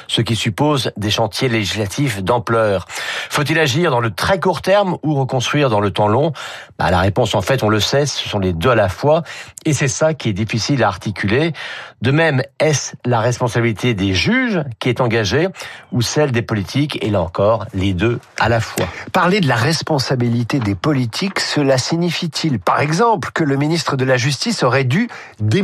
ce qui suppose des chantiers législatifs d'ampleur. Faut-il agir dans le très court terme ou reconstruire dans le temps long ? La réponse, en fait, on le sait, ce sont les deux à la fois, et c'est ça qui est difficile à articuler. De même, est-ce la responsabilité des juges qui est engagée ou celle des politiques ? Et là encore, les deux à la fois. Parler de la responsabilité des politiques, cela signifie-t-il, par exemple, que le ministre de la Justice aurait dû démissionner ?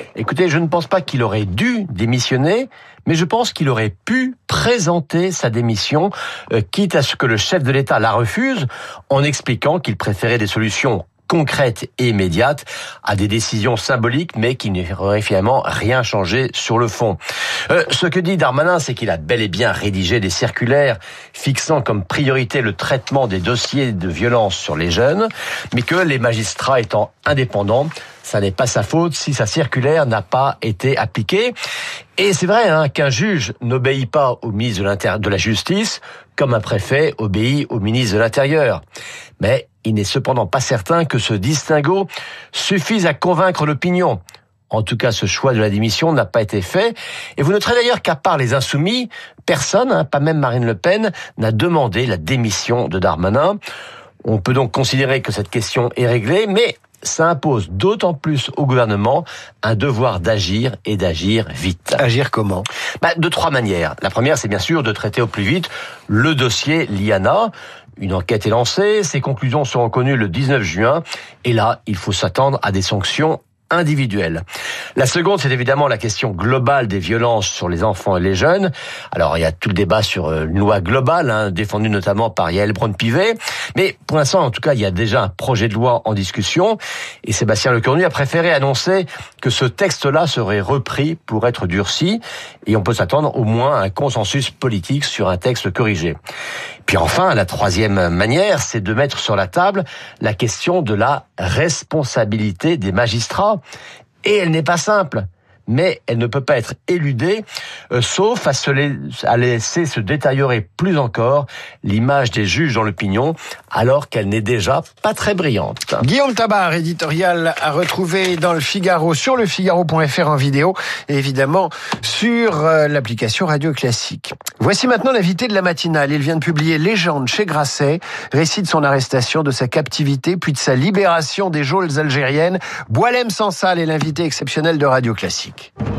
Écoutez, je ne pense pas qu'il aurait dû démissionner, mais je pense qu'il aurait pu présenter sa démission, quitte à ce que le chef de l'État la refuse, en expliquant qu'il préférait des solutions concrètes et immédiates à des décisions symboliques, mais qui n'auraient finalement rien changé sur le fond. Ce que dit Darmanin, c'est qu'il a bel et bien rédigé des circulaires fixant comme priorité le traitement des dossiers de violence sur les jeunes, mais que les magistrats étant indépendants, ça n'est pas sa faute si sa circulaire n'a pas été appliquée. Et c'est vrai qu'un juge n'obéit pas au ministre de la Justice, comme un préfet obéit au ministre de l'Intérieur. Mais il n'est cependant pas certain que ce distinguo suffise à convaincre l'opinion. En tout cas, ce choix de la démission n'a pas été fait. Et vous noterez d'ailleurs qu'à part les Insoumis, personne, pas même Marine Le Pen, n'a demandé la démission de Darmanin. On peut donc considérer que cette question est réglée, mais ça impose d'autant plus au gouvernement un devoir d'agir et d'agir vite. Agir comment ? De trois manières. La première, c'est bien sûr de traiter au plus vite le dossier Liana. Une enquête est lancée, ses conclusions seront connues le 19 juin, et là, il faut s'attendre à des sanctions individuelle. La seconde, c'est évidemment la question globale des violences sur les enfants et les jeunes. Alors, il y a tout le débat sur une loi globale, défendue notamment par Yael Braun-Pivet. Mais pour l'instant, en tout cas, il y a déjà un projet de loi en discussion. Et Sébastien Lecornu a préféré annoncer que ce texte-là serait repris pour être durci. Et on peut s'attendre au moins à un consensus politique sur un texte corrigé. Puis enfin, la troisième manière, c'est de mettre sur la table la question de la responsabilité des magistrats. Et elle n'est pas simple, mais elle ne peut pas être éludée, sauf à laisser se détériorer plus encore l'image des juges dans l'opinion, alors qu'elle n'est déjà pas très brillante. Guillaume Tabar, éditorial à retrouver dans le Figaro, sur lefigaro.fr en vidéo, et évidemment sur l'application Radio Classique. Voici maintenant l'invité de la matinale. Il vient de publier Légende chez Grasset, récit de son arrestation, de sa captivité, puis de sa libération des geôles algériennes. Boualem Sansal est l'invité exceptionnel de Radio Classique.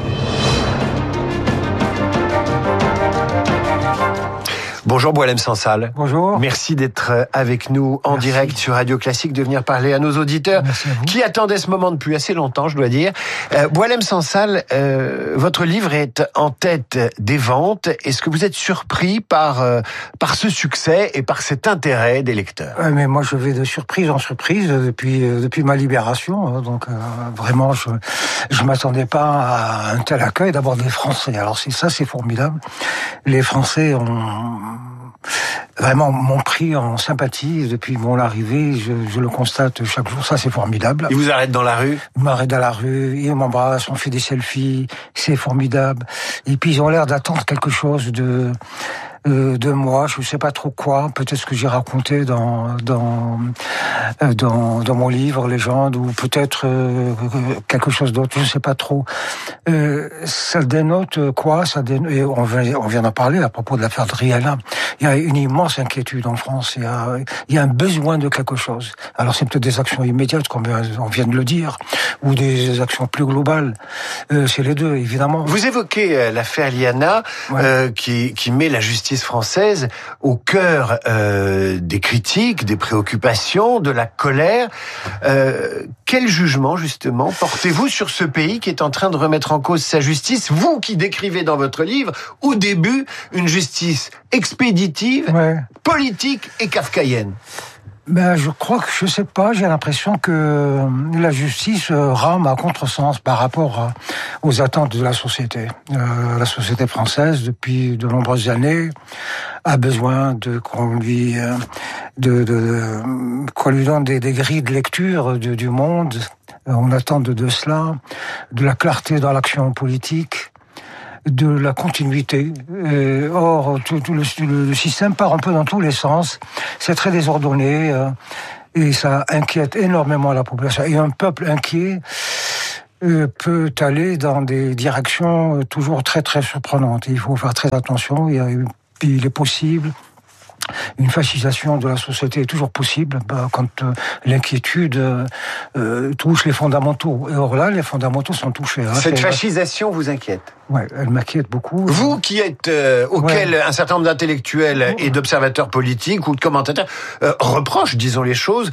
Bonjour Boualem Sansal. Bonjour. Merci d'être avec nous en direct sur Radio Classique, de venir parler à nos auditeurs qui attendaient ce moment depuis assez longtemps, je dois dire. Boualem Sansal, votre livre est en tête des ventes. Est-ce que vous êtes surpris par ce succès et par cet intérêt des lecteurs ? Mais moi, je vais de surprise en surprise depuis ma libération. Donc vraiment, je m'attendais pas à un tel accueil. D'abord des Français. Alors c'est formidable. Les Français m'ont pris en sympathie depuis mon arrivée. Je le constate chaque jour. Ça, c'est formidable. Ils vous arrêtent dans la rue ? Ils m'arrêtent dans la rue, ils m'embrassent, on fait des selfies. C'est formidable. Et puis, ils ont l'air d'attendre quelque chose de moi, je sais pas trop quoi, peut-être ce que j'ai raconté dans mon livre Légende, ou peut-être quelque chose d'autre, je sais pas trop. Ça dénote quoi ? Et on vient d'en parler à propos de l'affaire de Rihanna. Il y a une immense inquiétude en France, il y a un besoin de quelque chose. Alors c'est peut-être des actions immédiates, comme on vient de le dire, ou des actions plus globales. C'est les deux, évidemment. Vous évoquez l'affaire Rihanna, qui met la justice française au cœur des critiques, des préoccupations, de la colère. Quel jugement, justement, portez-vous sur ce pays qui est en train de remettre en cause sa justice, vous qui décrivez dans votre livre, au début, une justice expéditive, politique et kafkaïenne ? Je crois que, je sais pas, j'ai l'impression que la justice rame à contresens par rapport aux attentes de la société. La société française, depuis de nombreuses années, a besoin qu'on lui donne des grilles de lecture du monde. On attend de cela, de la clarté dans l'action politique, de la continuité. Or, le système part un peu dans tous les sens. C'est très désordonné et ça inquiète énormément la population. Et un peuple inquiet, peut aller dans des directions toujours très très surprenantes. Il faut faire très attention. Il est possible. Une fascisation de la société est toujours possible quand l'inquiétude touche les fondamentaux. Et or là, les fondamentaux sont touchés. Cette fascisation vous inquiète ? Ouais, elle m'inquiète beaucoup. Vous qui êtes auquel un certain nombre d'intellectuels et d'observateurs politiques ou de commentateurs reprochent, disons les choses,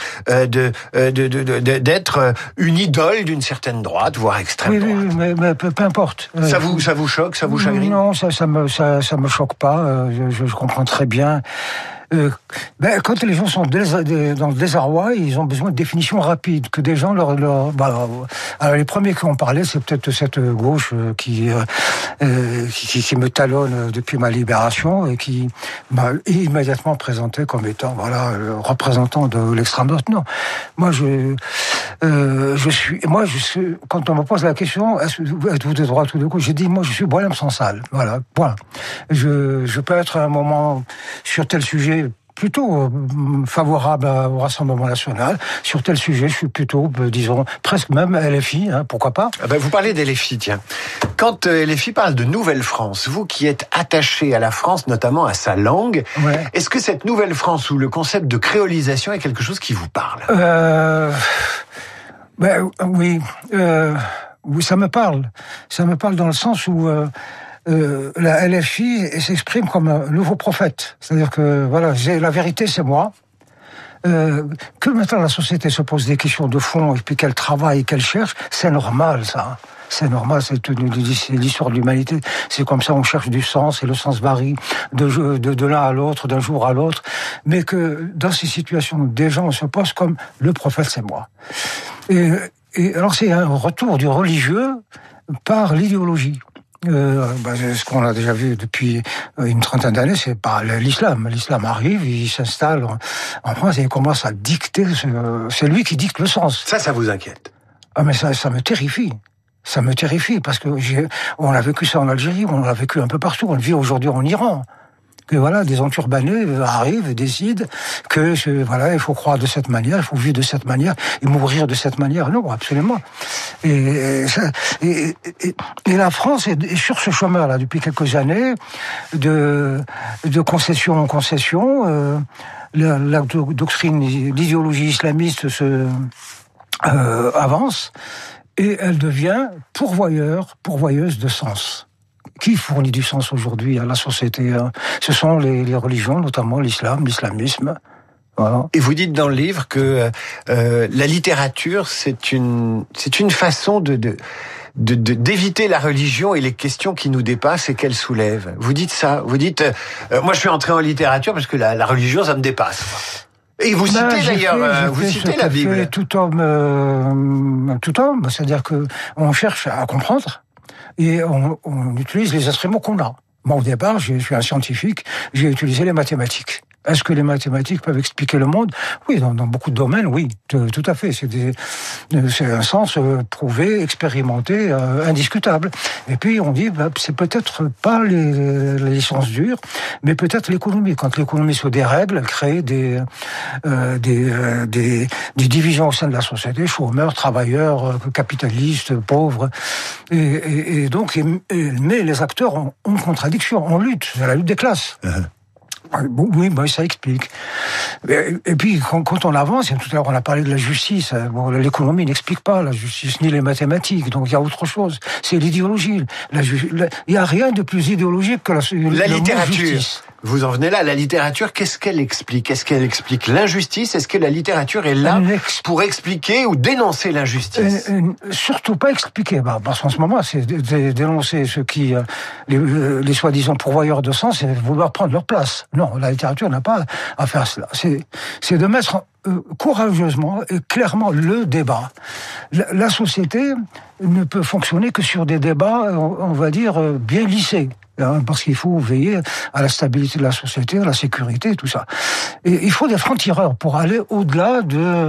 d'être une idole d'une certaine droite, voire extrême droite. Oui, mais peu importe. Ça vous choque, ça vous chagrine ? Non, ça me choque pas. Je comprends très bien. Quand les gens sont dans le désarroi, ils ont besoin de définitions rapides, que des gens alors les premiers qui ont parlé, c'est peut-être cette gauche qui me talonne depuis ma libération et qui m'a immédiatement présenté comme étant le représentant de l'extrême droite. Non, moi quand on me pose la question, êtes-vous de droite ou de gauche, j'ai dit moi je suis Boilem Sansal. Voilà, point. Je peux être à un moment sur tel sujet plutôt favorable au Rassemblement national. Sur tel sujet, je suis plutôt, disons, presque même LFI, pourquoi pas. Vous parlez d'LFI, tiens. Quand LFI parle de Nouvelle-France, vous qui êtes attaché à la France, notamment à sa langue, est-ce que cette Nouvelle-France ou le concept de créolisation est quelque chose qui vous parle ? Oui, ça me parle. Ça me parle dans le sens où la LFI s'exprime comme un nouveau prophète. C'est-à-dire que, la vérité, c'est moi. Que maintenant la société se pose des questions de fond et puis qu'elle travaille, qu'elle cherche, c'est normal, ça. C'est normal, c'est l'histoire de l'humanité. C'est comme ça, on cherche du sens et le sens varie de l'un à l'autre, d'un jour à l'autre. Mais que dans ces situations, des gens se posent comme le prophète, c'est moi. Et alors, c'est un retour du religieux par l'idéologie. Ce qu'on a déjà vu depuis une trentaine d'années, c'est par l'islam. L'islam arrive, il s'installe en France et il commence à dicter. C'est lui qui dicte le sens. Ça vous inquiète ? Ah, mais ça me terrifie. Ça me terrifie parce que on a vécu ça en Algérie, on l'a vécu un peu partout. On le vit aujourd'hui en Iran. Que des enturbanés arrivent et décident que il faut croire de cette manière, il faut vivre de cette manière et mourir de cette manière. Non, absolument. Et la France est sur ce chemin-là depuis quelques années de concession en concession. La doctrine, l'idéologie islamiste avance et elle devient pourvoyeuse de sens. Qui fournit du sens aujourd'hui à la société ? Ce sont les religions, notamment l'islam, l'islamisme. Voilà. Et vous dites dans le livre que la littérature, c'est une façon d'éviter la religion et les questions qui nous dépassent et qu'elle soulève. Vous dites ça. Vous dites, moi je suis entré en littérature parce que la religion, ça me dépasse. Et vous citez d'ailleurs, vous citez la Bible. Tout homme, c'est-à-dire que on cherche à comprendre. Et on utilise les instruments qu'on a. Moi, au départ, je suis un scientifique, j'ai utilisé les mathématiques. Est-ce que les mathématiques peuvent expliquer le monde ? Oui, dans beaucoup de domaines, oui, tout à fait. C'est un sens prouvé, expérimenté, indiscutable. Et puis on dit, c'est peut-être pas les sciences dures, mais peut-être l'économie. Quand l'économie se dérègle, elle crée des divisions au sein de la société, chômeurs, travailleurs, capitalistes, pauvres, et donc mais les acteurs ont une contradiction, on lutte, c'est la lutte des classes. Oui, ça explique. Et puis, quand on avance, tout à l'heure on a parlé de la justice, l'économie n'explique pas la justice, ni les mathématiques, donc il y a autre chose. C'est l'idéologie. Il n'y a rien de plus idéologique que la littérature. Vous en venez là, la littérature, qu'est-ce qu'elle explique ? Est-ce qu'elle explique l'injustice ? Est-ce que la littérature est là pour expliquer ou dénoncer l'injustice ? Surtout pas expliquer, parce qu'en ce moment, c'est dénoncer ceux qui, les soi-disant pourvoyeurs de sens, et vouloir prendre leur place. Non, la littérature n'a pas à faire cela. C'est de mettre courageusement et clairement le débat. La société ne peut fonctionner que sur des débats, on va dire, bien lissés. Parce qu'il faut veiller à la stabilité de la société, à la sécurité, tout ça. Et il faut des francs-tireurs pour aller au-delà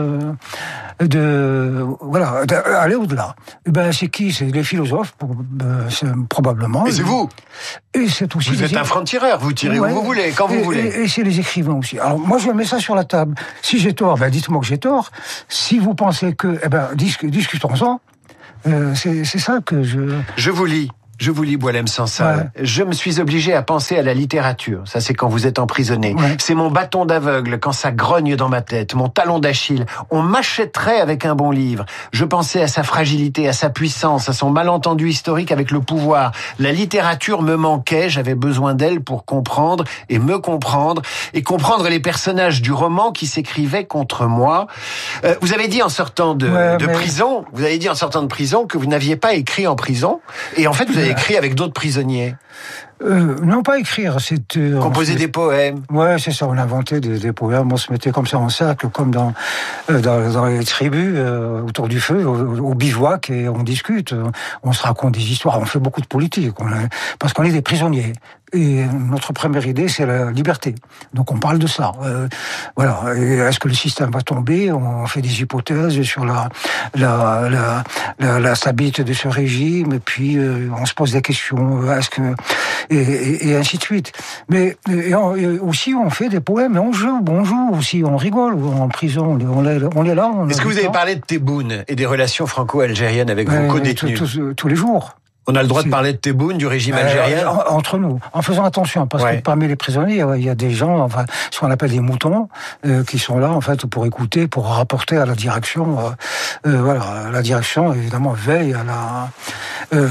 aller au-delà. Et c'est qui ? C'est les philosophes, probablement. Et c'est vous. Et c'est aussi. Vous êtes un franc-tireur, vous tirez où vous voulez, quand vous voulez. Et c'est les écrivains aussi. Alors moi je mets ça sur la table. Si j'ai tort, dites-moi que j'ai tort. Si vous pensez que, discutons-en. C'est ça que Je vous lis. Boualem Sansal. Ouais. Je me suis obligé à penser à la littérature. Ça, c'est quand vous êtes emprisonné. Ouais. C'est mon bâton d'aveugle quand ça grogne dans ma tête, mon talon d'Achille. On m'achèterait avec un bon livre. Je pensais à sa fragilité, à sa puissance, à son malentendu historique avec le pouvoir. La littérature me manquait. J'avais besoin d'elle pour comprendre et me comprendre et comprendre les personnages du roman qui s'écrivaient contre moi. Vous avez dit en sortant de prison, que vous n'aviez pas écrit en prison. Et en fait, vous avez écrit avec d'autres prisonniers. Non, pas écrire, c'était... Composer des poèmes. Ouais, c'est ça, on inventait des poèmes, on se mettait comme ça en cercle, comme dans les tribus, autour du feu, au bivouac, et on discute, on se raconte des histoires, on fait beaucoup de politique, parce qu'on est des prisonniers. Et notre première idée, c'est la liberté. Donc on parle de ça. Voilà. Et est-ce que le système va tomber? On fait des hypothèses sur la stabilité de ce régime, et puis on se pose des questions. Est-ce que et ainsi de suite. Mais et aussi on fait des poèmes, et on joue aussi, on rigole en prison. On est là. Est-ce que vous avez parlé de Tebboune et des relations franco-algériennes avec vos co-détenus? Tous les jours. On a le droit de parler de Tebboune, du régime algérien? Entre nous, en faisant attention, parce que parmi les prisonniers, il y a des gens, enfin, ce qu'on appelle des moutons, qui sont là, en fait, pour écouter, pour rapporter à la direction. Voilà, la direction, évidemment, veille à la...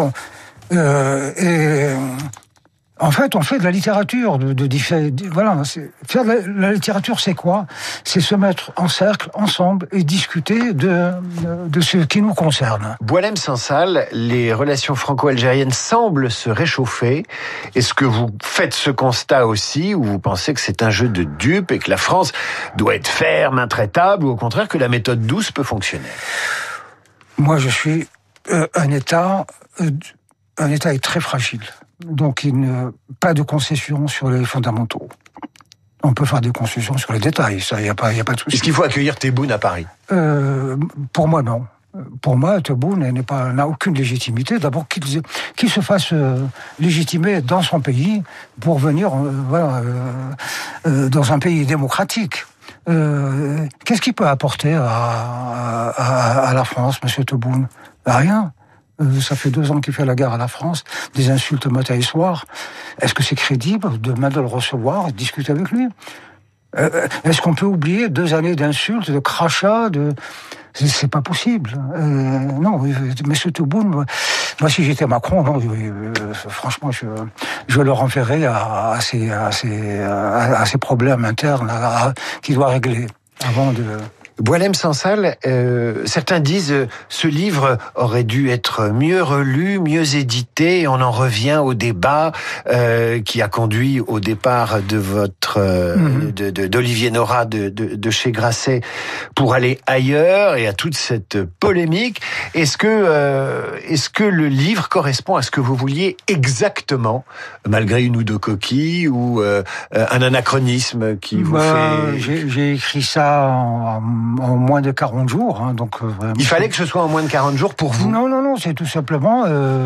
En fait, on fait de la littérature, voilà. Faire de la littérature, c'est quoi? C'est se mettre en cercle, ensemble, et discuter de ce qui nous concerne. Boualem Sansal, les relations franco-algériennes semblent se réchauffer. Est-ce que vous faites ce constat aussi, ou vous pensez que c'est un jeu de dupes et que la France doit être ferme, intraitable, ou au contraire que la méthode douce peut fonctionner? Moi, je suis un État est très fragile. Donc, pas de concession sur les fondamentaux. On peut faire des concessions sur les détails, ça, il y a pas de souci. Est-ce qu'il faut accueillir Tebboune à Paris? Pour moi, non. Pour moi, Tebboune n'a aucune légitimité. D'abord, qu'il se fasse légitimer dans son pays pour venir, dans un pays démocratique. Qu'est-ce qu'il peut apporter à la France, monsieur Tebboune? Rien. Ça fait 2 ans qu'il fait la guerre à la France, des insultes matin et soir. Est-ce que c'est crédible demain de le recevoir et de discuter avec lui? Est-ce qu'on peut oublier 2 années d'insultes, de crachats, c'est pas possible. Non, M. Tebboune, moi si j'étais Macron, non, franchement, je le renverrais à ses problèmes internes qu'il doit régler avant de... Boualem Sansal, certains disent ce livre aurait dû être mieux relu, mieux édité, et on en revient au débat qui a conduit au départ de votre d'Olivier Nora de chez Grasset pour aller ailleurs et à toute cette polémique. Est-ce que le livre correspond à ce que vous vouliez exactement, malgré une ou 2 coquilles ou un anachronisme qui vous fait... J'ai écrit ça en moins de 40 jours. Hein, donc, il fallait que ce soit en moins de 40 jours pour vous? Non, c'est tout simplement...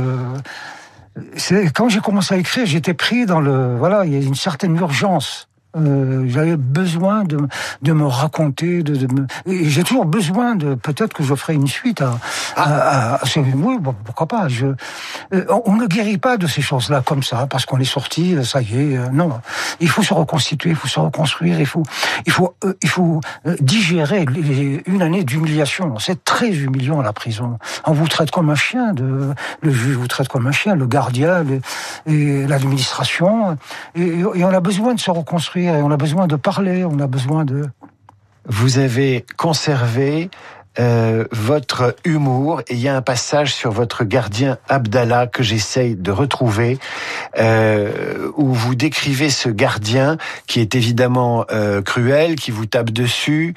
quand j'ai commencé à écrire, j'étais pris dans il y a une certaine urgence. J'avais besoin de me raconter, et j'ai toujours besoin peut-être que je ferai une suite oui, bon, pourquoi pas. On ne guérit pas de ces choses-là comme ça, parce qu'on est sorti, ça y est, non. Il faut se reconstituer, il faut se reconstruire, il faut digérer une année d'humiliation. C'est très humiliant, la prison. On vous traite comme un chien, le juge vous traite comme un chien, le gardien, et l'administration, et on a besoin de se reconstruire. Et on a besoin de parler, on a besoin de... Vous avez conservé votre humour, et il y a un passage sur votre gardien Abdallah que j'essaye de retrouver, où vous décrivez ce gardien qui est évidemment cruel, qui vous tape dessus,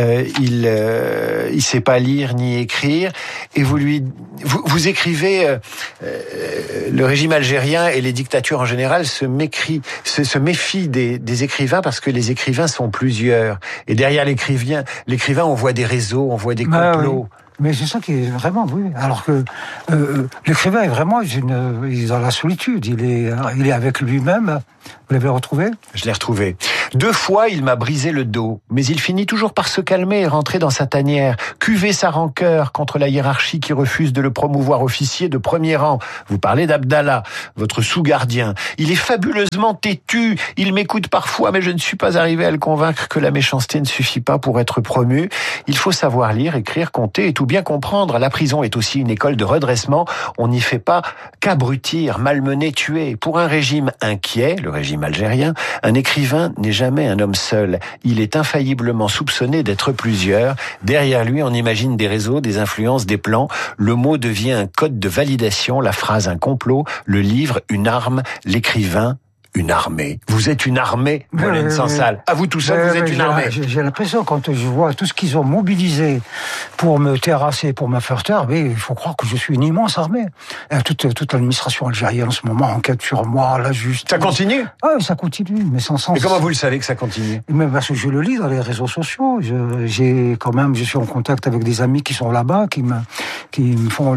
il sait pas lire ni écrire, et vous écrivez le régime algérien et les dictatures en général se méfient des écrivains parce que les écrivains sont plusieurs, et derrière l'écrivain on voit des réseaux, on voit des complots. Oui. Mais c'est ça qui est vraiment, oui. Alors que l'écrivain est vraiment il est dans la solitude. Il est avec lui-même. Vous l'avez retrouvé? Je l'ai retrouvé. 2 fois, il m'a brisé le dos, mais il finit toujours par se calmer et rentrer dans sa tanière, cuver sa rancœur contre la hiérarchie qui refuse de le promouvoir officier de premier rang. Vous parlez d'Abdallah, votre sous-gardien. Il est fabuleusement têtu, il m'écoute parfois, mais je ne suis pas arrivé à le convaincre que la méchanceté ne suffit pas pour être promu. Il faut savoir lire, écrire, compter et tout bien comprendre. La prison est aussi une école de redressement. On n'y fait pas qu'abrutir, malmener, tuer. Pour un régime inquiet, le régime algérien, un écrivain n'est jamais un homme seul. Il est infailliblement soupçonné d'être plusieurs. Derrière lui, on imagine des réseaux, des influences, des plans. Le mot devient un code de validation, la phrase un complot, le livre une arme, l'écrivain une armée. Vous êtes une armée, Boualem Sansal. À vous tout seul, vous êtes une armée. J'ai l'impression, quand je vois tout ce qu'ils ont mobilisé pour me terrasser, pour me faire taire, mais il faut croire que je suis une immense armée. Toute l'administration algérienne en ce moment enquête sur moi, la justice. Ça continue? Oui, ça continue, mais sans sens. Et comment vous le savez que ça continue? Mais parce que je le lis dans les réseaux sociaux. Je suis en contact avec des amis qui sont là-bas, qui me font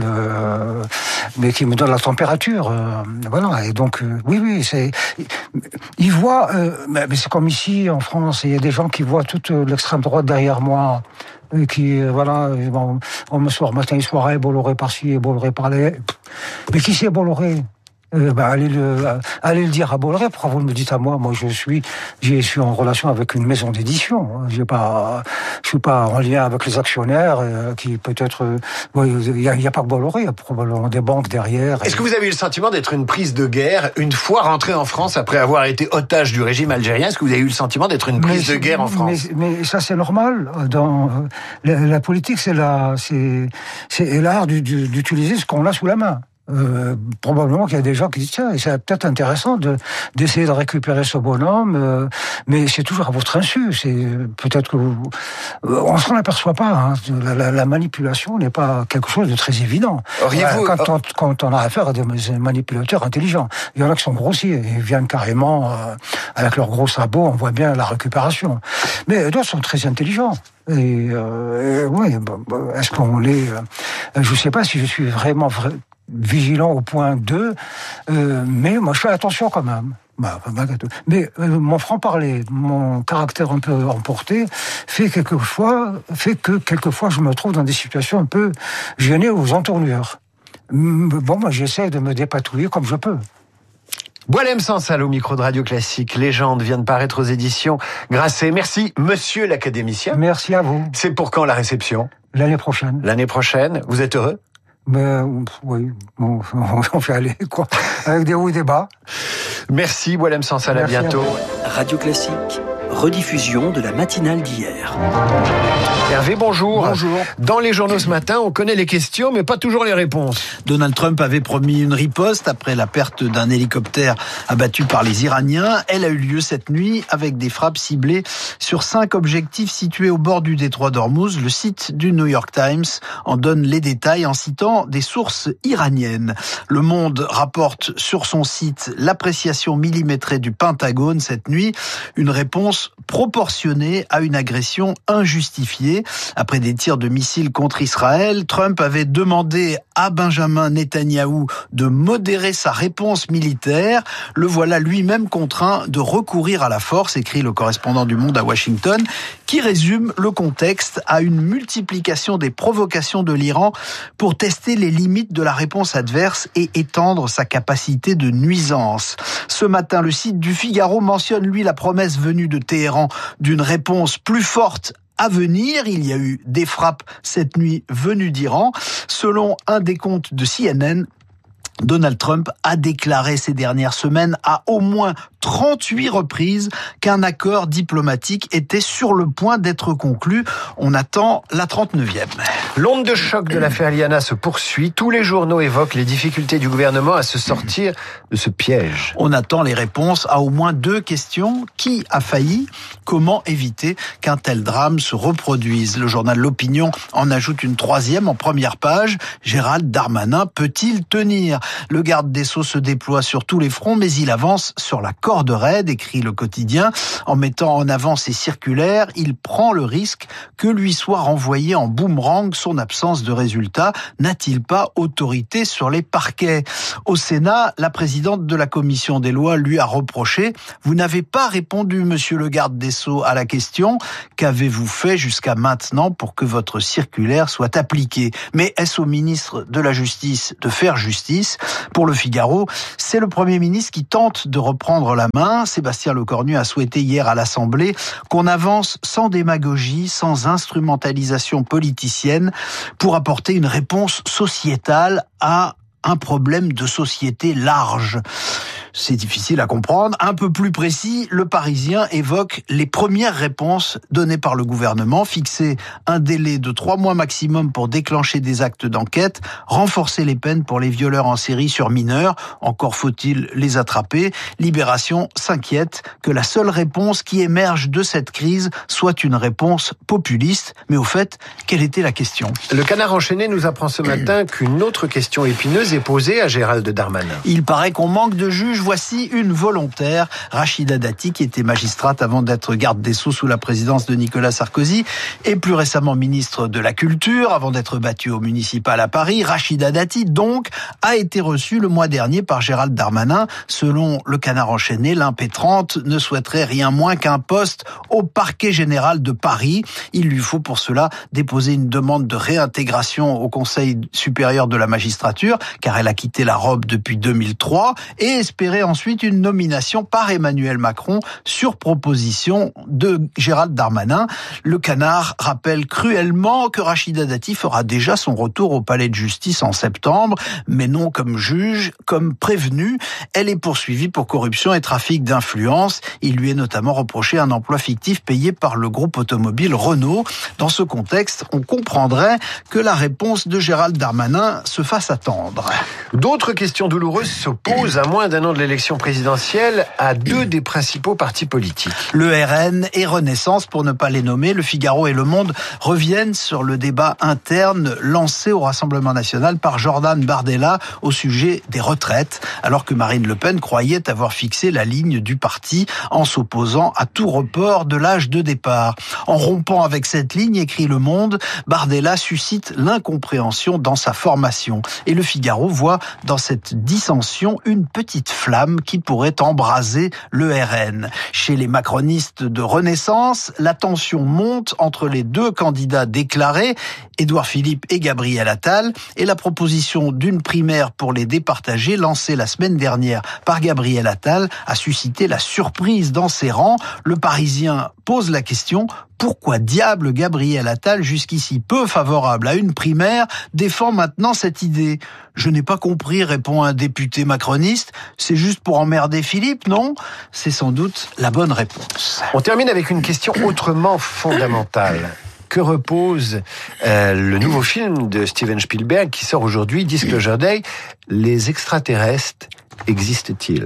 mais qui me donnent la température. Voilà. Et donc, oui, c'est. Ils voient, mais c'est comme ici en France, il y a des gens qui voient toute l'extrême droite derrière moi, et qui, voilà, on me sort matin et soir, Bolloré par-ci, Bolloré par-là. Mais qui c'est Bolloré? Allez le dire à Bolloré. Pourquoi vous me dites à moi? Moi, je suis en relation avec une maison d'édition. Je suis pas en lien avec les actionnaires qui peut-être. Il y a pas que Bolloré, il y a probablement des banques derrière. Est-ce que vous avez eu le sentiment d'être une prise de guerre une fois rentré en France après avoir été otage du régime algérien? Est-ce que vous avez eu le sentiment d'être une prise de guerre en France? Mais ça, c'est normal. Dans la politique, c'est l'art d'utiliser ce qu'on a sous la main. Probablement qu'il y a des gens qui disent tiens, c'est peut-être intéressant d'essayer de récupérer ce bonhomme, mais c'est toujours à votre insu. C'est peut-être que on s'en aperçoit pas. Hein. La manipulation n'est pas quelque chose de très évident. Quand on a affaire à des manipulateurs intelligents, il y en a qui sont grossiers, ils viennent carrément avec leurs gros sabots. On voit bien la récupération. Mais d'autres sont très intelligents. Et est-ce qu'on les je sais pas si je suis vraiment vigilant au point 2, mais moi je fais attention quand même. Mais mon franc-parler, mon caractère un peu emporté, fait que quelquefois je me trouve dans des situations un peu gênées aux entournures. Bon, moi j'essaie de me dépatouiller comme je peux. Boualem Sansal au micro de Radio Classique. Légende vient de paraître aux éditions Grasset. Merci, monsieur l'académicien. Merci à vous. C'est pour quand la réception? L'année prochaine. L'année prochaine. Vous êtes heureux? Oui, on fait aller, quoi. Avec des hauts et des bas. Merci, Boualem Sansal, à bientôt. Radio Classique, rediffusion de la matinale d'hier. Hervé, bonjour. Bonjour. Dans les journaux ce matin, on connaît les questions, mais pas toujours les réponses. Donald Trump avait promis une riposte après la perte d'un hélicoptère abattu par les Iraniens. Elle a eu lieu cette nuit avec des frappes ciblées sur 5 objectifs situés au bord du détroit d'Ormuz. Le site du New York Times en donne les détails en citant des sources iraniennes. Le Monde rapporte sur son site l'appréciation millimétrée du Pentagone cette nuit. Une réponse proportionnée à une agression injustifiée. Après des tirs de missiles contre Israël, Trump avait demandé à Benjamin Netanyahou de modérer sa réponse militaire. Le voilà lui-même contraint de recourir à la force, écrit le correspondant du Monde à Washington, qui résume le contexte à une multiplication des provocations de l'Iran pour tester les limites de la réponse adverse et étendre sa capacité de nuisance. Ce matin, le site du Figaro mentionne, lui, la promesse venue de Téhéran d'une réponse plus forte à venir. Il y a eu des frappes cette nuit venues d'Iran. Selon un décompte de CNN, Donald Trump a déclaré ces dernières semaines à au moins 38 reprises qu'un accord diplomatique était sur le point d'être conclu. On attend la 39e. L'onde de choc de l'affaire Aliana se poursuit. Tous les journaux évoquent les difficultés du gouvernement à se sortir de ce piège. On attend les réponses à au moins 2 questions. Qui a failli? Comment éviter qu'un tel drame se reproduise? Le journal L'Opinion en ajoute une 3e en première page. Gérald Darmanin peut-il tenir? Le garde des Sceaux se déploie sur tous les fronts, mais il avance sur la corde corde raide, écrit le quotidien. En mettant en avant ses circulaires, il prend le risque que lui soit renvoyé en boomerang son absence de résultat. N'a-t-il pas autorité sur les parquets ? Au Sénat, la présidente de la commission des lois lui a reproché « Vous n'avez pas répondu, monsieur le garde des Sceaux, à la question « Qu'avez-vous fait jusqu'à maintenant pour que votre circulaire soit appliquée ?» Mais est-ce au ministre de la Justice de faire justice ? Pour le Figaro, c'est le Premier ministre qui tente de reprendre la main. Sébastien Lecornu a souhaité hier à l'Assemblée qu'on avance sans démagogie, sans instrumentalisation politicienne, pour apporter une réponse sociétale à un problème de société large. C'est difficile à comprendre. Un peu plus précis, le Parisien évoque les premières réponses données par le gouvernement, fixer un délai de 3 mois maximum pour déclencher des actes d'enquête, renforcer les peines pour les violeurs en série sur mineurs, encore faut-il les attraper. Libération s'inquiète que la seule réponse qui émerge de cette crise soit une réponse populiste. Mais au fait, quelle était la question ? Le Canard enchaîné nous apprend ce matin qu'une autre question épineuse est posée à Gérald Darmanin. Il paraît qu'on manque de juges. Voici une volontaire, Rachida Dati, qui était magistrate avant d'être garde des Sceaux sous la présidence de Nicolas Sarkozy, et plus récemment ministre de la Culture, avant d'être battue au municipal à Paris. Rachida Dati, donc, a été reçue le mois dernier par Gérald Darmanin. Selon le Canard enchaîné, l'impétrante ne souhaiterait rien moins qu'un poste au parquet général de Paris. Il lui faut pour cela déposer une demande de réintégration au Conseil supérieur de la magistrature, car elle a quitté la robe depuis 2003, et espérer ensuite une nomination par Emmanuel Macron sur proposition de Gérald Darmanin. Le Canard rappelle cruellement que Rachida Dati fera déjà son retour au palais de justice en septembre, mais non comme juge, comme prévenue. Elle est poursuivie pour corruption et trafic d'influence. Il lui est notamment reproché un emploi fictif payé par le groupe automobile Renault. Dans ce contexte, on comprendrait que la réponse de Gérald Darmanin se fasse attendre. D'autres questions douloureuses se posent à moins d'un an de l'élection présidentielle à 2 des principaux partis politiques. Le RN et Renaissance, pour ne pas les nommer, Le Figaro et Le Monde reviennent sur le débat interne lancé au Rassemblement national par Jordan Bardella au sujet des retraites, alors que Marine Le Pen croyait avoir fixé la ligne du parti en s'opposant à tout report de l'âge de départ. En rompant avec cette ligne, écrit Le Monde, Bardella suscite l'incompréhension dans sa formation. Et Le Figaro voit dans cette dissension une petite flamme qui pourrait embraser le RN. Chez les macronistes de Renaissance, la tension monte entre les 2 candidats déclarés, Édouard Philippe et Gabriel Attal, et la proposition d'une primaire pour les départager lancée la semaine dernière par Gabriel Attal a suscité la surprise dans ses rangs. Le Parisien pose la question: pourquoi diable Gabriel Attal, jusqu'ici peu favorable à une primaire, défend maintenant cette idée ? Je n'ai pas compris, répond un député macroniste. C'est juste pour emmerder Philippe, non ? C'est sans doute la bonne réponse. On termine avec une question autrement fondamentale. Que repose le nouveau film de Steven Spielberg qui sort aujourd'hui, Disclosure Day, les extraterrestres existent-ils ?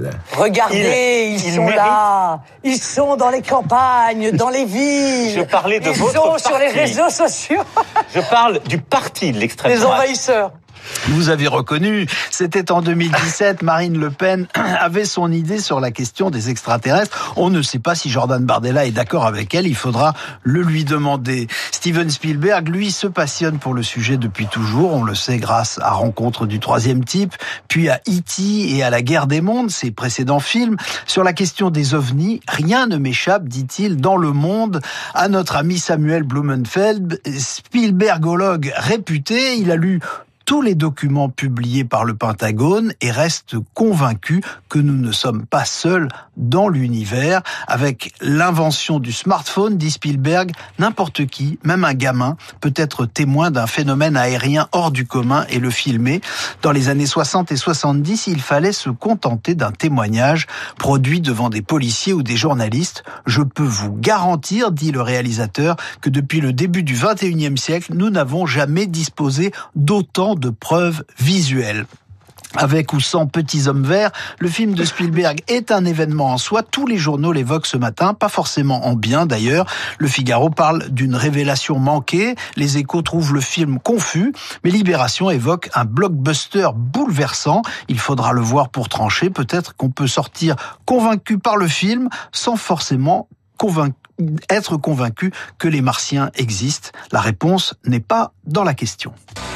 Regardez, ils sont là. Ils sont dans les campagnes, dans les villes. Je parlais de votre parti. Ils sont sur les réseaux sociaux. Je parle du parti de l'extrême droite. Les envahisseurs. Vous avez reconnu, c'était en 2017, Marine Le Pen avait son idée sur la question des extraterrestres. On ne sait pas si Jordan Bardella est d'accord avec elle, il faudra le lui demander. Steven Spielberg, lui, se passionne pour le sujet depuis toujours, on le sait grâce à Rencontre du troisième type, puis à E.T. et à La Guerre des mondes, ses précédents films. Sur la question des ovnis, rien ne m'échappe, dit-il, dans le monde, à notre ami Samuel Blumenfeld, Spielbergologue réputé. Il a lu tous les documents publiés par le Pentagone et reste convaincu que nous ne sommes pas seuls dans l'univers. Avec l'invention du smartphone, dit Spielberg, n'importe qui, même un gamin, peut être témoin d'un phénomène aérien hors du commun et le filmer. Dans les années 60 et 70, il fallait se contenter d'un témoignage produit devant des policiers ou des journalistes. Je peux vous garantir, dit le réalisateur, que depuis le début du XXIe siècle, nous n'avons jamais disposé d'autant de preuves visuelles. Avec ou sans Petits Hommes Verts, le film de Spielberg est un événement en soi. Tous les journaux l'évoquent ce matin, pas forcément en bien d'ailleurs. Le Figaro parle d'une révélation manquée. Les Échos trouvent le film confus. Mais Libération évoque un blockbuster bouleversant. Il faudra le voir pour trancher. Peut-être qu'on peut sortir convaincu par le film sans forcément être convaincu que les Martiens existent. La réponse n'est pas dans la question.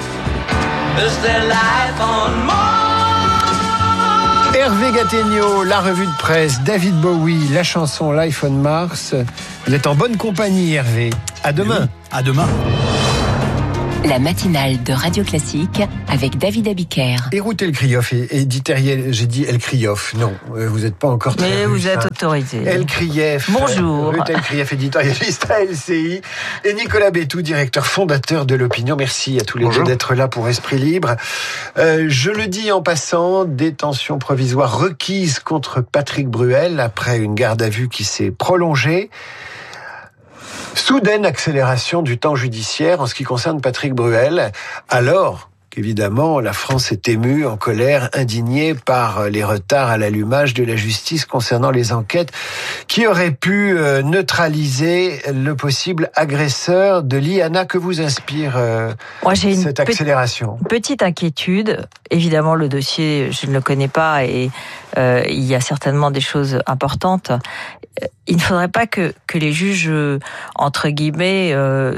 Hervé Gattegno, la revue de presse, David Bowie, la chanson Life on Mars. Vous êtes en bonne compagnie, Hervé. À demain. Oui, à demain. La matinale de Radio Classique avec David Abiker. Et Ruth Elkrioff et dit Terriel, j'ai dit Elkrioff. Non, vous n'êtes pas encore très mais russe, vous êtes autorisé. Elkrieff. Bonjour. Ruth Elkrioff, éditorialiste à LCI. Et Nicolas Bétou, directeur fondateur de l'Opinion. Merci à tous les deux d'être là pour Esprit Libre. Je le dis en passant, détention provisoire requise contre Patrick Bruel après une garde à vue qui s'est prolongée. Soudaine accélération du temps judiciaire en ce qui concerne Patrick Bruel, alors qu'évidemment la France est émue, en colère, indignée par les retards à l'allumage de la justice concernant les enquêtes qui auraient pu neutraliser le possible agresseur de Liana. Que vous inspire cette accélération ? Petite inquiétude. Évidemment, le dossier, je ne le connais pas et il y a certainement des choses importantes. Il ne faudrait pas que les juges, entre guillemets,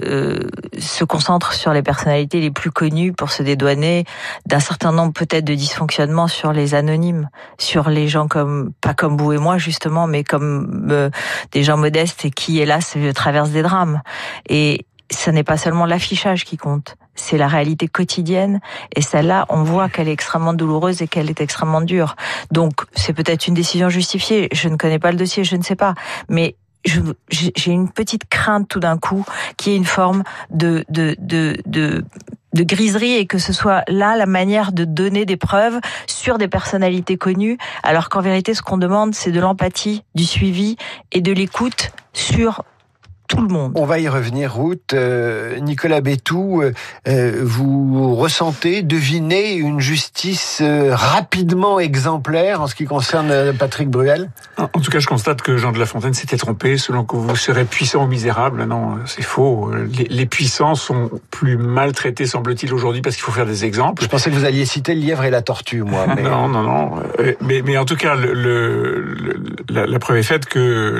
se concentrent sur les personnalités les plus connues pour se dédouaner d'un certain nombre peut-être de dysfonctionnements sur les anonymes, sur les gens pas comme vous et moi justement, mais comme des gens modestes et qui, hélas, traversent des drames. Et ce n'est pas seulement l'affichage qui compte, c'est la réalité quotidienne. Et celle-là, on voit qu'elle est extrêmement douloureuse et qu'elle est extrêmement dure. Donc, c'est peut-être une décision justifiée. Je ne connais pas le dossier, je ne sais pas. Mais j'ai une petite crainte tout d'un coup qu'il y ait une forme de griserie et que ce soit là la manière de donner des preuves sur des personnalités connues, alors qu'en vérité, ce qu'on demande, c'est de l'empathie, du suivi et de l'écoute sur tout le monde. On va y revenir, Ruth. Nicolas Bétou, vous ressentez, devinez une justice rapidement exemplaire en ce qui concerne Patrick Bruel ? En tout cas, je constate que Jean de La Fontaine s'était trompé, selon que vous serez puissant ou misérable. Non, c'est faux. Les puissants sont plus maltraités, semble-t-il, aujourd'hui, parce qu'il faut faire des exemples. Je pensais que vous alliez citer le lièvre et la tortue, moi. Mais... Non. Mais en tout cas, la preuve est faite que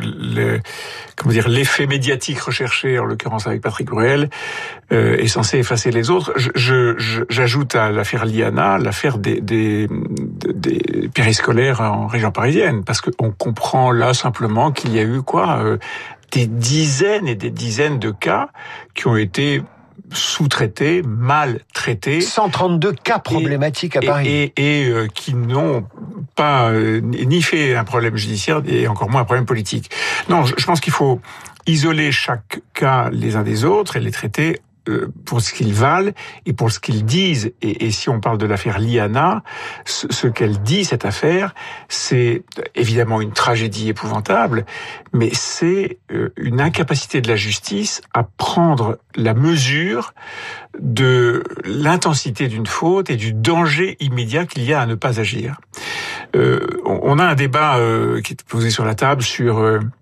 l'effet médiatique recherché, en l'occurrence avec Patrick Bruel, est censé effacer les autres. J'ajoute à l'affaire Liana l'affaire des périscolaires en région parisienne, parce qu'on comprend là simplement qu'il y a eu des dizaines et des dizaines de cas qui ont été sous-traités, mal traités. 132 cas problématiques à Paris. Et qui n'ont pas ni fait un problème judiciaire et encore moins un problème politique. Non, je pense qu'il faut isoler chaque cas les uns des autres et les traiter pour ce qu'ils valent et pour ce qu'ils disent. Et si on parle de l'affaire Liana, ce qu'elle dit, cette affaire, c'est évidemment une tragédie épouvantable, mais c'est une incapacité de la justice à prendre la mesure de l'intensité d'une faute et du danger immédiat qu'il y a à ne pas agir. On a un débat qui est posé sur la table sur...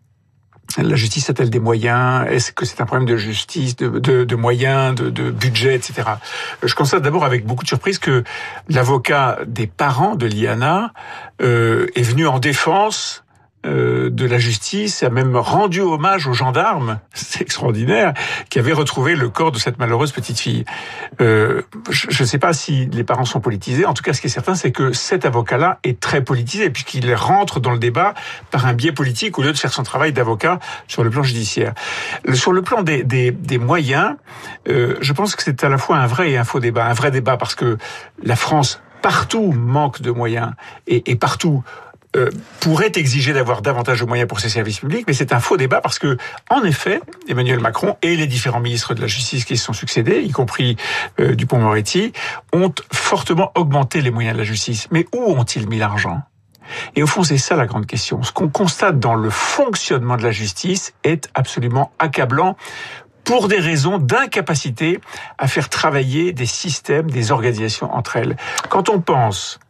la justice a-t-elle des moyens ? Est-ce que c'est un problème de justice, de moyens, de budget, etc. Je constate d'abord avec beaucoup de surprise que l'avocat des parents de Liana est venu en défense de la justice, a même rendu hommage aux gendarmes, c'est extraordinaire, qui avaient retrouvé le corps de cette malheureuse petite fille. Je ne sais pas si les parents sont politisés. En tout cas, ce qui est certain, c'est que cet avocat-là est très politisé, puisqu'il rentre dans le débat par un biais politique au lieu de faire son travail d'avocat sur le plan judiciaire. Sur le plan des moyens, je pense que c'est à la fois un vrai et un faux débat. Un vrai débat parce que la France, partout, manque de moyens, et partout pourrait exiger d'avoir davantage de moyens pour ses services publics, mais c'est un faux débat parce que, en effet, Emmanuel Macron et les différents ministres de la Justice qui se sont succédés, y compris Dupond-Moretti, ont fortement augmenté les moyens de la justice. Mais où ont-ils mis l'argent ? Et au fond, c'est ça la grande question. Ce qu'on constate dans le fonctionnement de la justice est absolument accablant pour des raisons d'incapacité à faire travailler des systèmes, des organisations entre elles. Quand on pense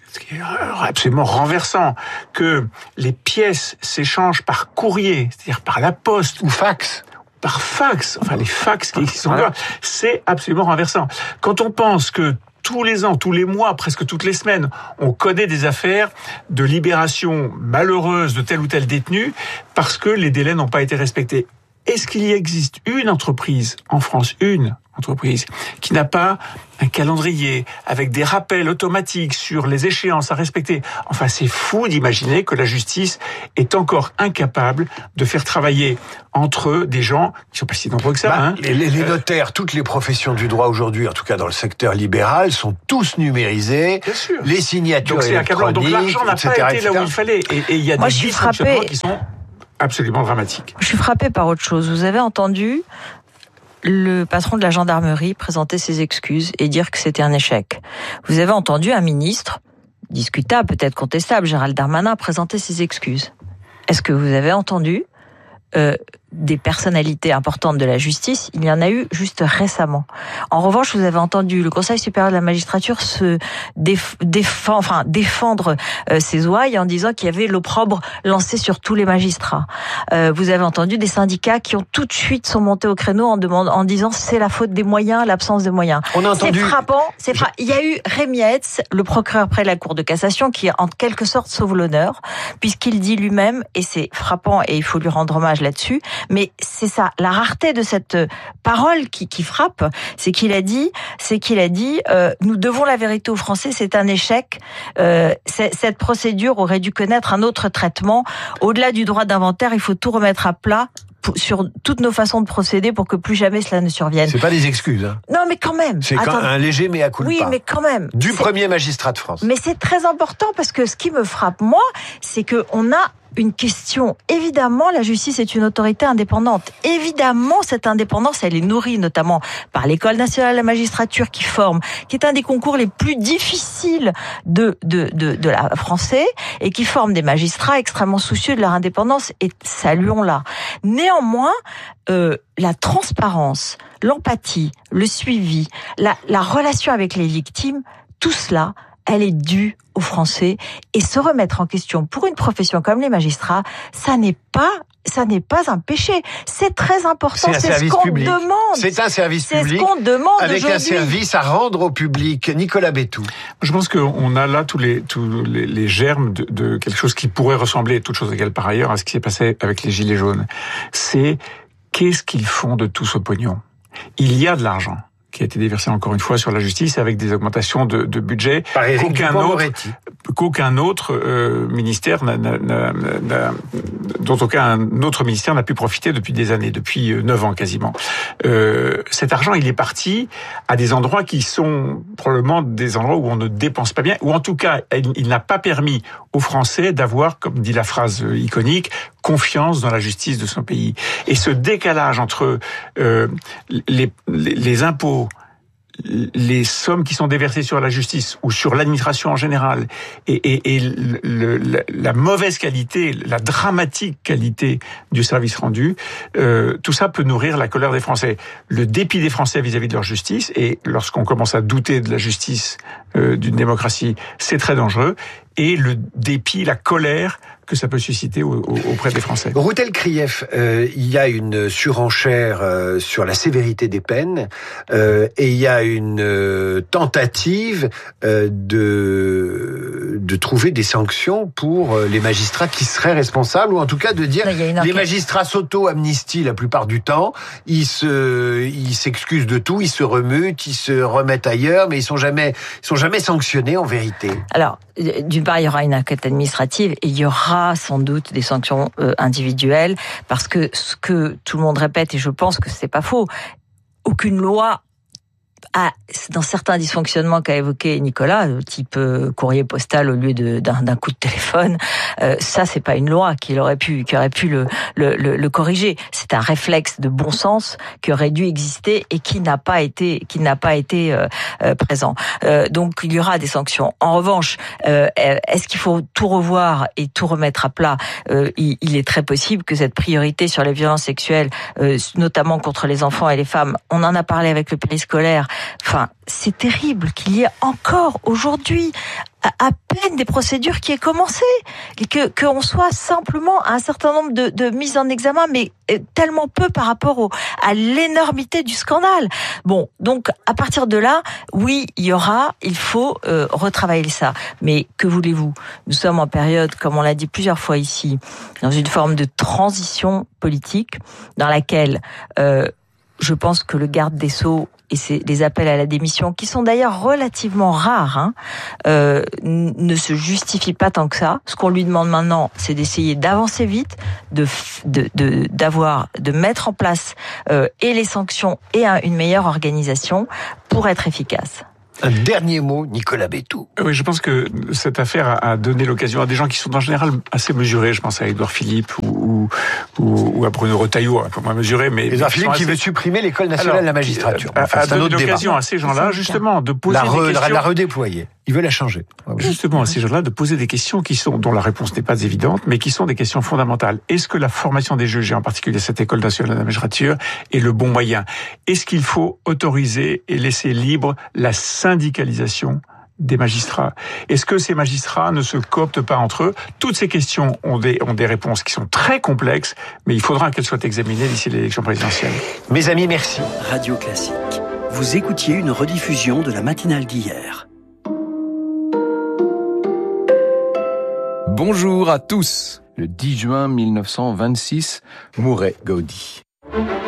ce qui est absolument renversant, que les pièces s'échangent par courrier, c'est-à-dire par la poste ou fax. Par fax, enfin les fax qui sont là, c'est absolument renversant. Quand on pense que tous les ans, tous les mois, presque toutes les semaines, on connaît des affaires de libération malheureuse de tel ou tel détenu parce que les délais n'ont pas été respectés. Est-ce qu'il y existe une entreprise en France, une entreprise, qui n'a pas un calendrier avec des rappels automatiques sur les échéances à respecter? Enfin, c'est fou d'imaginer que la justice est encore incapable de faire travailler entre eux des gens qui sont pas si nombreux que ça. Les notaires, toutes les professions du droit aujourd'hui, en tout cas dans le secteur libéral, sont tous numérisés. Bien sûr. Les signatures électroniques, donc l'argent n'a pas été là où il fallait. Et il y a des dysfonctionnements qui sont absolument dramatique. Je suis frappée par autre chose. Vous avez entendu le patron de la gendarmerie présenter ses excuses et dire que c'était un échec. Vous avez entendu un ministre, discutable, peut-être contestable, Gérald Darmanin, présenter ses excuses. Est-ce que vous avez entendu des personnalités importantes de la justice? Il y en a eu juste récemment. En revanche, vous avez entendu le Conseil supérieur de la magistrature se défendre ses ouailles en disant qu'il y avait l'opprobre lancé sur tous les magistrats. Vous avez entendu des syndicats qui ont tout de suite sont montés au créneau en disant c'est la faute des moyens, l'absence de moyens. On a entendu... C'est frappant. Il y a eu Rémi Hetz, le procureur près de la Cour de cassation, qui en quelque sorte sauve l'honneur, puisqu'il dit lui-même, et c'est frappant et il faut lui rendre hommage là-dessus, mais c'est ça, la rareté de cette parole qui frappe, c'est qu'il a dit, nous devons la vérité aux Français, c'est un échec. Cette procédure aurait dû connaître un autre traitement. Au-delà du droit d'inventaire, il faut tout remettre à plat sur toutes nos façons de procéder pour que plus jamais cela ne survienne. C'est pas des excuses. Hein. Non, mais quand même. C'est un léger mea culpa. Oui, mais quand même. Du premier magistrat de France. Mais c'est très important parce que ce qui me frappe, moi, c'est que on a une question. Évidemment, la justice est une autorité indépendante. Évidemment, cette indépendance, elle est nourrie notamment par l'École nationale de la magistrature qui forme, qui est un des concours les plus difficiles de la français et qui forme des magistrats extrêmement soucieux de leur indépendance et saluons-la. Néanmoins, la transparence, l'empathie, le suivi, la relation avec les victimes, tout cela, elle est due aux Français et se remettre en question pour une profession comme les magistrats, ça n'est pas un péché. C'est très important. C'est ce qu'on demande. C'est un service public. C'est ce qu'on demande avec un service à rendre au public. Nicolas Béthou. Je pense qu'on a là tous les germes de quelque chose qui pourrait ressembler, toute chose égale par ailleurs, à ce qui s'est passé avec les Gilets jaunes. C'est qu'est-ce qu'ils font de tout ce pognon? Il y a de l'argent qui a été déversé encore une fois sur la justice avec des augmentations de budget qu'aucun autre ministère dont aucun autre ministère n'a pu profiter depuis des années, depuis 9 ans quasiment. Cet argent, il est parti à des endroits qui sont probablement des endroits où on ne dépense pas bien, ou en tout cas, il n'a pas permis aux Français d'avoir, comme dit la phrase iconique, confiance dans la justice de son pays. Et ce décalage entre les impôts, les sommes qui sont déversées sur la justice ou sur l'administration en général et la mauvaise qualité, la dramatique qualité du service rendu, tout ça peut nourrir la colère des Français. Le dépit des Français vis-à-vis de leur justice, et lorsqu'on commence à douter de la justice d'une démocratie, c'est très dangereux, et le dépit, la colère que ça peut susciter auprès des Français. Routel Krief, il y a une surenchère sur la sévérité des peines et il y a une tentative de trouver des sanctions pour les magistrats qui seraient responsables, ou en tout cas de dire les magistrats s'auto-amnistient la plupart du temps, ils s'excusent de tout, ils se remutent, ils se remettent ailleurs, mais ils sont jamais sanctionnés en vérité. Alors, d'une part, il y aura une enquête administrative et il y aura sans doute des sanctions individuelles, parce que ce que tout le monde répète, et je pense que c'est pas faux, aucune loi dans certains dysfonctionnements qu'a évoqué Nicolas, type courrier postal au lieu d'un coup de téléphone, ça c'est pas une loi qui aurait pu le corriger. C'est un réflexe de bon sens qui aurait dû exister et qui n'a pas été présent. Donc il y aura des sanctions. En revanche, est-ce qu'il faut tout revoir et tout remettre à plat? Il est très possible que cette priorité sur les violences sexuelles, notamment contre les enfants et les femmes, on en a parlé avec le périscolaire. Enfin, c'est terrible qu'il y ait encore aujourd'hui à peine des procédures qui aient commencé, qu'on soit simplement à un certain nombre de mises en examen, mais tellement peu par rapport à l'énormité du scandale. Bon, donc à partir de là, oui, il faut retravailler ça. Mais que voulez-vous ? Nous sommes en période, comme on l'a dit plusieurs fois ici, dans une forme de transition politique dans laquelle je pense que le garde des Sceaux et c'est les appels à la démission, qui sont d'ailleurs relativement rares, ne se justifient pas tant que ça. Ce qu'on lui demande maintenant, c'est d'essayer d'avancer vite, de mettre en place et les sanctions et une meilleure organisation pour être efficace. Un dernier mot, Nicolas Bétou. Oui, je pense que cette affaire a donné l'occasion à des gens qui sont en général assez mesurés. Je pense à Édouard Philippe ou à Bruno Retailleau, un peu moins mesuré, mais Édouard Philippe qui veut supprimer l'école nationale de la magistrature. A donné l'occasion à ces gens-là, justement, de poser des questions. La redéployer. Il veut la changer. Justement, à ces gens-là, de poser des questions dont la réponse n'est pas évidente, mais qui sont des questions fondamentales. Est-ce que la formation des juges, et en particulier cette école nationale de la magistrature, est le bon moyen? Est-ce qu'il faut autoriser et laisser libre la syndicalisation des magistrats? Est-ce que ces magistrats ne se cooptent pas entre eux? Toutes ces questions ont des réponses qui sont très complexes, mais il faudra qu'elles soient examinées d'ici l'élection présidentielle. Mes amis, merci. Radio Classique. Vous écoutiez une rediffusion de la matinale d'hier. Bonjour à tous. Le 10 juin 1926 mourait Gaudí.